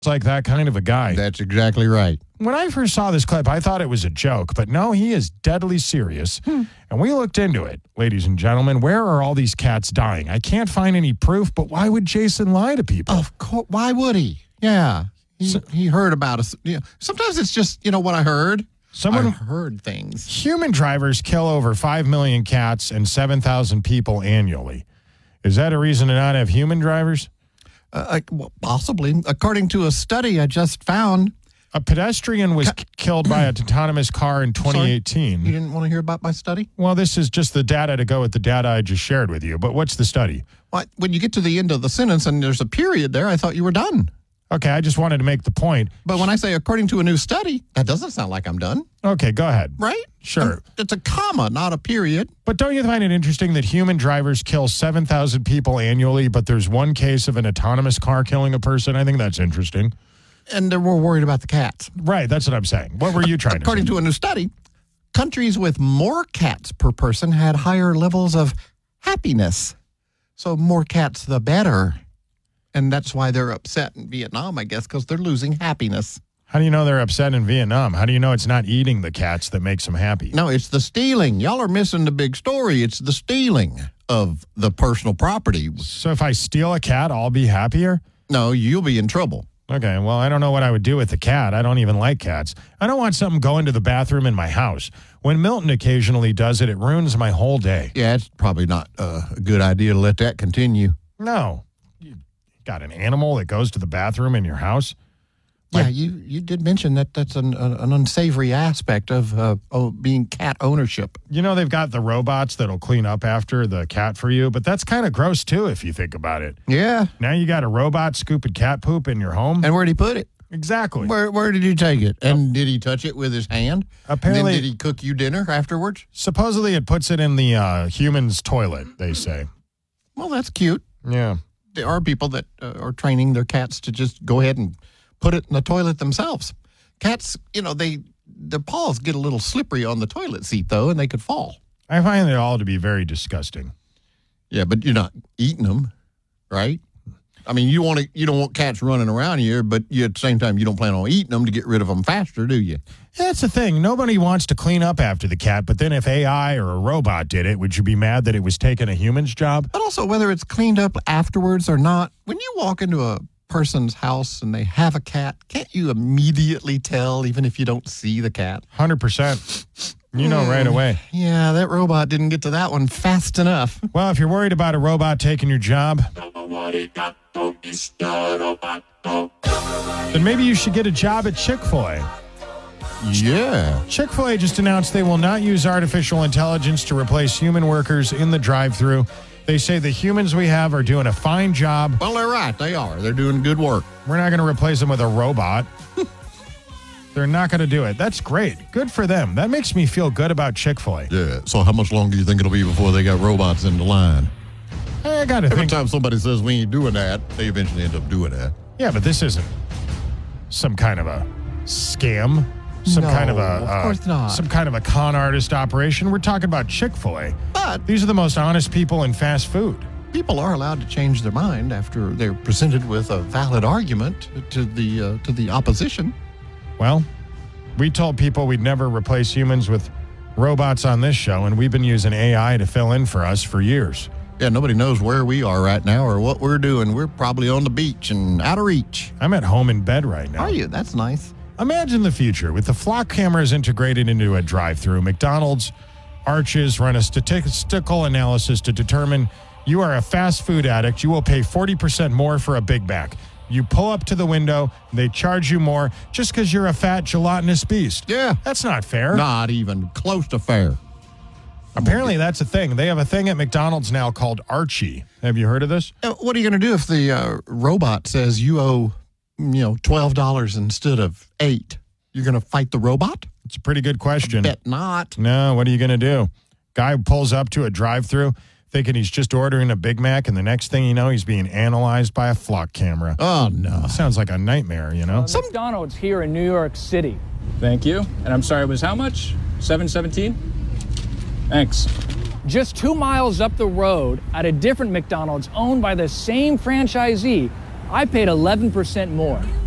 like that kind of a guy. That's exactly right. When I first saw this clip, I thought it was a joke, but no, he is deadly serious. And we looked into it, ladies and gentlemen. Where are all these cats dying? I can't find any proof, but why would Jason lie to people? Of course. Why would he? Yeah. He heard about us. Yeah. Sometimes it's just, what I heard. I heard things. Human drivers kill over 5 million cats and 7,000 people annually. Is that a reason to not have human drivers? Well, possibly. According to a study I just found. A pedestrian was killed by an autonomous car in 2018. Sorry? You didn't want to hear about my study? Well, this is just the data to go with the data I just shared with you. But what's the study? Well, when you get to the end of the sentence and there's a period there, I thought you were done. Okay, I just wanted to make the point. But when I say according to a new study, that doesn't sound like I'm done. Okay, go ahead. Right? Sure. It's a comma, not a period. But don't you find it interesting that human drivers kill 7,000 people annually, but there's one case of an autonomous car killing a person? I think that's interesting. And they're more worried about the cats. Right, that's what I'm saying. What were you trying to say? According to a new study, countries with more cats per person had higher levels of happiness. So more cats, the better. And that's why they're upset in Vietnam, I guess, because they're losing happiness. How do you know they're upset in Vietnam? How do you know it's not eating the cats that makes them happy? No, it's the stealing. Y'all are missing the big story. It's the stealing of the personal property. So if I steal a cat, I'll be happier? No, you'll be in trouble. Okay, well, I don't know what I would do with the cat. I don't even like cats. I don't want something going to the bathroom in my house. When Milton occasionally does it, it ruins my whole day. Yeah, it's probably not a good idea to let that continue. No. You got an animal that goes to the bathroom in your house? Yeah, you did mention that that's an unsavory aspect of being cat ownership. You know, they've got the robots that'll clean up after the cat for you, but that's kind of gross, too, if you think about it. Yeah. Now you got a robot scooping cat poop in your home. And where'd he put it? Exactly. Where did he take it? And did he touch it with his hand? Apparently. And then did he cook you dinner afterwards? Supposedly it puts it in the human's toilet, they say. Well, that's cute. Yeah. There are people that are training their cats to just go ahead and put it in the toilet themselves. Cats, their paws get a little slippery on the toilet seat, though, and they could fall. I find it all to be very disgusting. Yeah, but you're not eating them, right? I mean, you don't want cats running around here, but at the same time, you don't plan on eating them to get rid of them faster, do you? That's the thing. Nobody wants to clean up after the cat, but then if AI or a robot did it, would you be mad that it was taking a human's job? But also, whether it's cleaned up afterwards or not, when you walk into a person's house and they have a cat, can't you immediately tell, even if you don't see the cat? 100%. You know right away. Yeah, that robot didn't get to that one fast enough. Well, if you're worried about a robot taking your job, then maybe you should get a job at Chick-fil-A. Yeah. Chick-fil-A just announced they will not use artificial intelligence to replace human workers in the drive-thru. They say the humans we have are doing a fine job. Well, they're right. They are. They're doing good work. We're not going to replace them with a robot. They're not going to do it. That's great. Good for them. That makes me feel good about Chick-fil-A. Yeah. So how much longer do you think it'll be before they got robots in the line? I got to think. Every time somebody says we ain't doing that, they eventually end up doing that. Yeah, but this isn't some kind of a scam. Some kind of of course not. Some kind of a con artist operation. We're talking about Chick-fil-A. But these are the most honest people in fast food. People are allowed to change their mind after they're presented with a valid argument to the opposition. Well, we told people we'd never replace humans with robots on this show, and we've been using AI to fill in for us for years. Yeah, nobody knows where we are right now or what we're doing. We're probably on the beach and out of reach. I'm at home in bed right now. Are you? That's nice. Imagine the future with the flock cameras integrated into a drive-thru. McDonald's Arches run a statistical analysis to determine you are a fast food addict. You will pay 40% more for a Big Mac. You pull up to the window, they charge you more just because you're a fat, gelatinous beast. Yeah. That's not fair. Not even close to fair. Apparently, that's a thing. They have a thing at McDonald's now called Archie. Have you heard of this? What are you going to do if the robot says you owe, $12 instead of $8? You're going to fight the robot? It's a pretty good question. I bet not. No, what are you going to do? Guy pulls up to a drive-thru thinking he's just ordering a Big Mac, and the next thing you know, he's being analyzed by a flock camera. Oh, no. Sounds like a nightmare, Some McDonald's here in New York City. Thank you. And I'm sorry, it was how much? $7.17? Thanks. Just 2 miles up the road at a different McDonald's owned by the same franchisee, I paid 11% more.